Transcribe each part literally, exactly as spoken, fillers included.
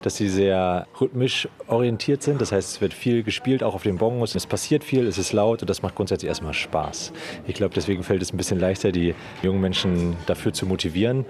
dass sie sehr rhythmisch orientiert sind. Das heißt, es wird viel gespielt, auch auf den Bongos. Es passiert viel, es ist laut und das macht grundsätzlich erstmal Spaß. Ich glaube, deswegen fällt es ein bisschen leichter, die jungen Menschen dafür zu motivieren.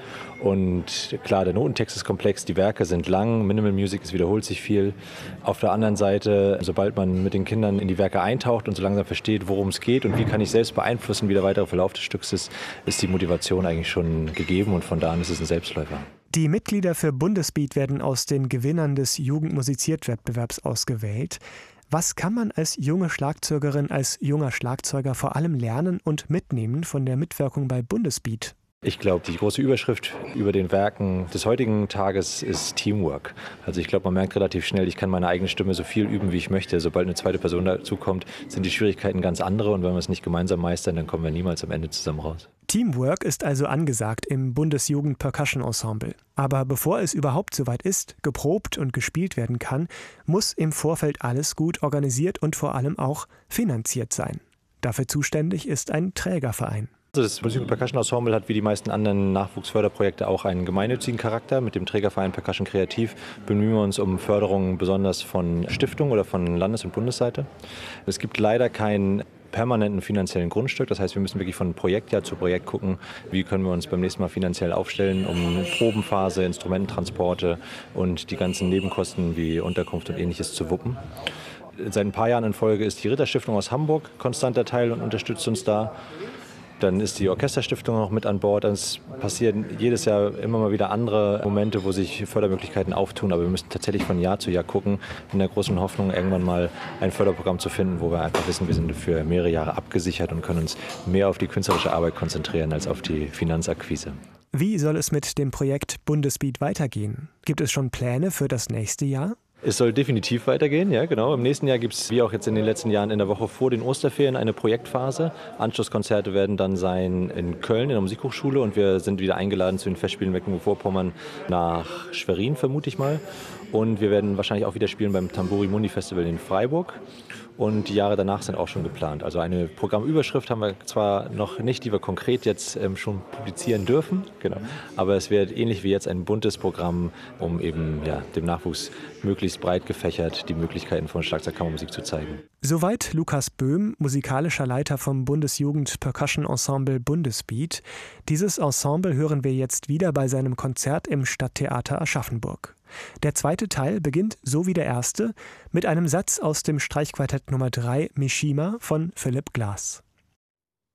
Und klar, der Notentext ist komplex, die Werke sind lang, Minimal Music, es wiederholt sich viel. Auf der anderen Seite, sobald man mit den Kindern in die Werke eintaucht und so langsam versteht, worum es geht und wie kann ich selbst beeinflussen, wie der weitere Verlauf des Stücks ist, ist die Motivation eigentlich schon gegeben und von da an ist es ein Selbstläufer. Die Mitglieder für Bundesbeat werden aus den Gewinnern des Jugendmusiziert-Wettbewerbs ausgewählt. Was kann man als junge Schlagzeugerin, als junger Schlagzeuger vor allem lernen und mitnehmen von der Mitwirkung bei Bundesbeat? Ich glaube, die große Überschrift über den Werken des heutigen Tages ist Teamwork. Also ich glaube, man merkt relativ schnell, ich kann meine eigene Stimme so viel üben, wie ich möchte. Sobald eine zweite Person dazukommt, sind die Schwierigkeiten ganz andere. Und wenn wir es nicht gemeinsam meistern, dann kommen wir niemals am Ende zusammen raus. Teamwork ist also angesagt im Bundesjugend Percussion Ensemble. Aber bevor es überhaupt soweit ist, geprobt und gespielt werden kann, muss im Vorfeld alles gut organisiert und vor allem auch finanziert sein. Dafür zuständig ist ein Trägerverein. Das Bundesjugend Percussion Ensemble hat wie die meisten anderen Nachwuchsförderprojekte auch einen gemeinnützigen Charakter. Mit dem Trägerverein Percussion Kreativ bemühen wir uns um Förderungen besonders von Stiftungen oder von Landes- und Bundesseite. Es gibt leider keinen permanenten finanziellen Grundstück. Das heißt, wir müssen wirklich von Projektjahr zu Projekt gucken, wie können wir uns beim nächsten Mal finanziell aufstellen, um Probenphase, Instrumententransporte und die ganzen Nebenkosten wie Unterkunft und Ähnliches zu wuppen. Seit ein paar Jahren in Folge ist die Ritterstiftung aus Hamburg konstanter Teil und unterstützt uns da. Dann ist die Orchesterstiftung noch mit an Bord. Es passieren jedes Jahr immer mal wieder andere Momente, wo sich Fördermöglichkeiten auftun. Aber wir müssen tatsächlich von Jahr zu Jahr gucken, in der großen Hoffnung, irgendwann mal ein Förderprogramm zu finden, wo wir einfach wissen, wir sind für mehrere Jahre abgesichert und können uns mehr auf die künstlerische Arbeit konzentrieren als auf die Finanzakquise. Wie soll es mit dem Projekt Bundesbeat weitergehen? Gibt es schon Pläne für das nächste Jahr? Es soll definitiv weitergehen, ja genau. Im nächsten Jahr gibt es, wie auch jetzt in den letzten Jahren, in der Woche vor den Osterferien eine Projektphase. Anschlusskonzerte werden dann sein in Köln in der Musikhochschule und wir sind wieder eingeladen zu den Festspielen Mecklenburg-Vorpommern nach Schwerin, vermute ich mal. Und wir werden wahrscheinlich auch wieder spielen beim Tamburi Mundi Festival in Freiburg. Und die Jahre danach sind auch schon geplant. Also eine Programmüberschrift haben wir zwar noch nicht, die wir konkret jetzt ähm, schon publizieren dürfen, genau. Aber es wird ähnlich wie jetzt ein buntes Programm, um eben ja, dem Nachwuchs möglichst breit gefächert die Möglichkeiten von Schlagzeugkammermusik zu zeigen. Soweit Lukas Böhm, musikalischer Leiter vom Bundesjugend Percussion Ensemble Bundesbeat. Dieses Ensemble hören wir jetzt wieder bei seinem Konzert im Stadttheater Aschaffenburg. Der zweite Teil beginnt, so wie der erste, mit einem Satz aus dem Streichquartett Nummer drei Mishima von Philipp Glass.